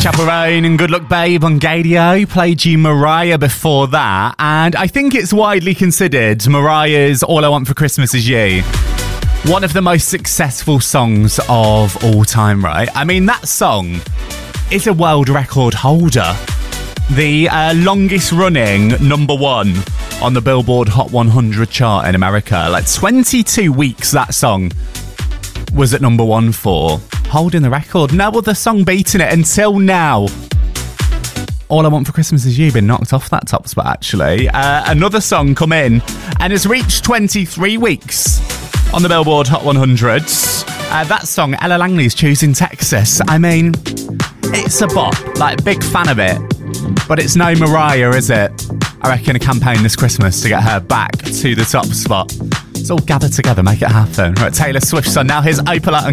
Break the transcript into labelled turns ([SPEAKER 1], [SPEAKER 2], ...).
[SPEAKER 1] Chapel Roan and Good Luck Babe on Gadio. Played you Mariah before that, and I think it's widely considered Mariah's All I Want for Christmas Is You one of the most successful songs of all time, right? I mean, that song is a world record holder. The longest running number one on the Billboard Hot 100 chart in America. Like 22 weeks that song was at number one for, holding the record. No other song beating it until now. All I Want for Christmas Is You been knocked off that top spot, actually. Another song come in and has reached 23 weeks on the Billboard Hot 100. That song, Ella Langley's Choosing Texas. I mean, it's a bop. Like, big fan of it. But it's no Mariah, is it? I reckon a campaign this Christmas to get her back to the top spot. Let's all gather together, make it happen. Right, Taylor Swift's on now. Here's Opala and